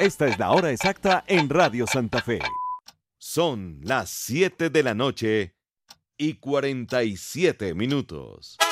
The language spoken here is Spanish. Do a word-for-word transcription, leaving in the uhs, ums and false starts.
Esta es la hora exacta en Radio Santa Fe. Son las siete de la noche y cuarenta y siete minutos.